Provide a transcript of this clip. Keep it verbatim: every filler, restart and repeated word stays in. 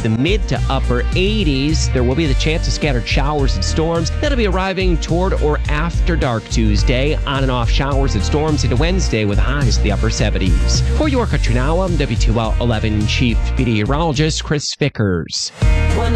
the mid to upper eighties. There will be the chance of scattered showers and storms. That'll be arriving toward or after dark Tuesday. On and off showers and storms into Wednesday with highs to the upper seventies. For Your Country Now, I'm W two L eleven Chief Meteorologist Chris Vickers.